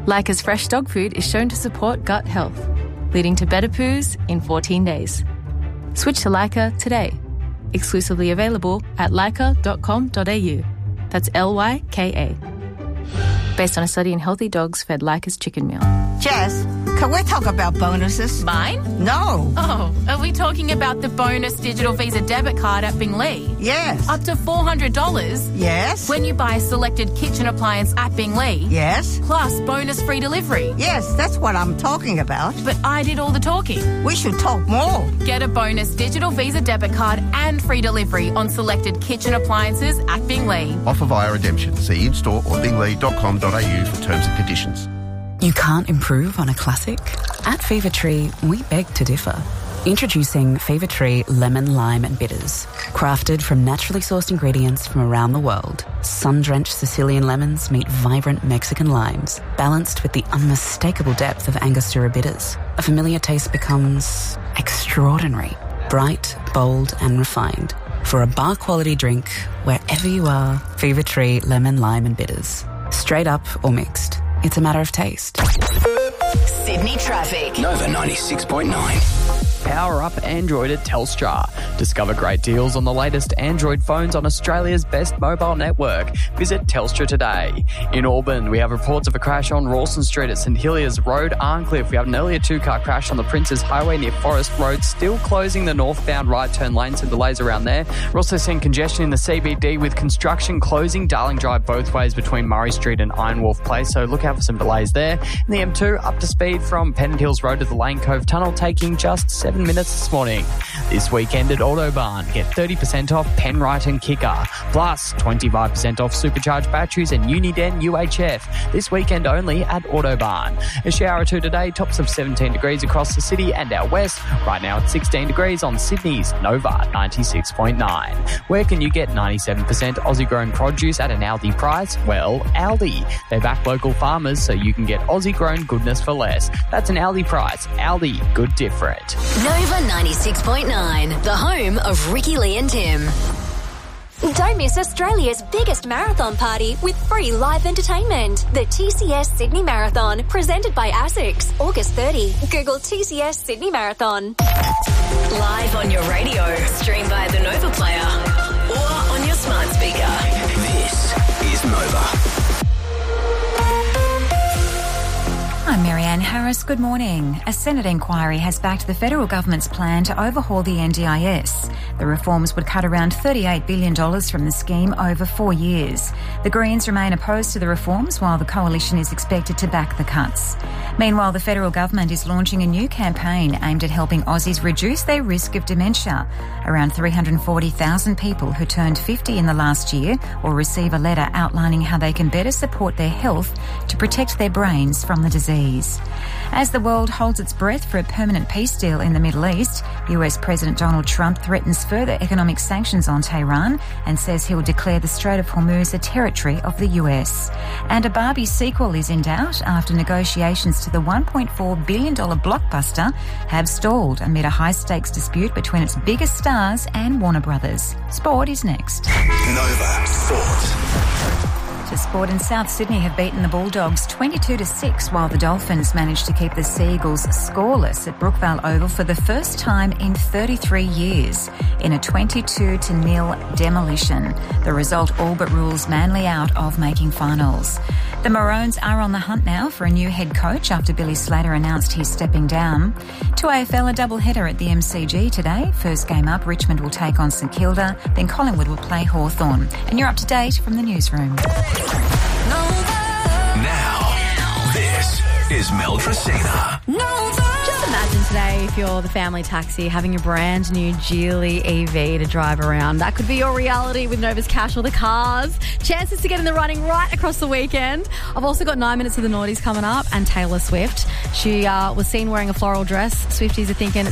Lyca's fresh dog food is shown to support gut health, leading to better poos in 14 days. Switch to Lyca today. Exclusively available at lyca.com.au. That's Lyka. Based on a study in healthy dogs fed Lyca's chicken meal. Jess, can we talk about bonuses? Mine? No. Oh, are we talking about the bonus digital Visa debit card at Binglee? Yes. Up to $400? Yes. When you buy a selected kitchen appliance at Binglee? Yes. Plus bonus free delivery? Yes, that's what I'm talking about. But I did all the talking. We should talk more. Get a bonus digital Visa debit card and free delivery on selected kitchen appliances at Binglee. Offer via redemption. See in-store or binglee.com.au for terms and conditions. You can't improve on a classic? At Fever Tree, we beg to differ. Introducing Fever Tree Lemon, Lime and Bitters. Crafted from naturally sourced ingredients from around the world, sun-drenched Sicilian lemons meet vibrant Mexican limes, balanced with the unmistakable depth of Angostura bitters. A familiar taste becomes extraordinary, bright, bold and refined. For a bar-quality drink, wherever you are, Fever Tree Lemon, Lime and Bitters. Straight up or mixed. It's a matter of taste. Sydney traffic. Nova 96.9. Power up Android at Telstra. Discover great deals on the latest Android phones on Australia's best mobile network. Visit Telstra today. In Auburn, we have reports of a crash on Rawson Street at St Heliers Road, Arncliffe. We have an earlier two-car crash on the Princes Highway near Forest Road, still closing the northbound right turn lane, so delays around there. We're also seeing congestion in the CBD with construction closing Darling Drive both ways between Murray Street and Iron Wolf Place, so look out for some delays there. And the M2 up to speed from Pennant Hills Road to the Lane Cove Tunnel, taking just 7 minutes this morning. This weekend at Autobarn, get 30% off Penrite and Kicker, plus 25% off supercharged batteries and Uniden UHF. This weekend only at Autobarn. A shower or two today, tops of 17 degrees across the city and out west. Right now it's 16 degrees on Sydney's Nova 96.9. Where can you get 97% Aussie grown produce at an Aldi price? Well, Aldi. They back local farmers so you can get Aussie grown goodness for less. That's an Aldi price. Aldi, good different. Nova 96.9, the home of Ricky Lee and Tim. Don't miss Australia's biggest marathon party with free live entertainment. The TCS Sydney Marathon, presented by ASICS, August 30. Google TCS Sydney Marathon. Live on your radio, stream via the Nova Player, or on your smart speaker. This is Nova. I'm Marianne Harris. Good morning. A Senate inquiry has backed the federal government's plan to overhaul the NDIS. The reforms would cut around $38 billion from the scheme over 4 years. The Greens remain opposed to the reforms, while the coalition is expected to back the cuts. Meanwhile, the federal government is launching a new campaign aimed at helping Aussies reduce their risk of dementia. Around 340,000 people who turned 50 in the last year will receive a letter outlining how they can better support their health to protect their brains from the disease. As the world holds its breath for a permanent peace deal in the Middle East, US President Donald Trump threatens further economic sanctions on Tehran and says he'll declare the Strait of Hormuz a territory of the US. And a Barbie sequel is in doubt after negotiations to the $1.4 billion blockbuster have stalled amid a high-stakes dispute between its biggest stars and Warner Brothers. Sport is next. Nova Sport. To sport, in South Sydney have beaten the Bulldogs 22-6, while the Dolphins managed to keep the Sea Eagles scoreless at Brookvale Oval for the first time in 33 years in a 22-0 demolition. The result all but rules Manly out of making finals. The Maroons are on the hunt now for a new head coach after Billy Slater announced he's stepping down. To AFL, a doubleheader at the MCG today. First game up, Richmond will take on St Kilda, then Collingwood will play Hawthorn. And you're up to date from the newsroom. Now, this is Mel Tracina. Just imagine today, if you're the family taxi, having a brand new Geely EV to drive around. That could be your reality with Nova's Cash or the cars. Chances to get in the running right across the weekend. I've also got 9 minutes of the naughties coming up and Taylor Swift. She was seen wearing a floral dress. Swifties are thinking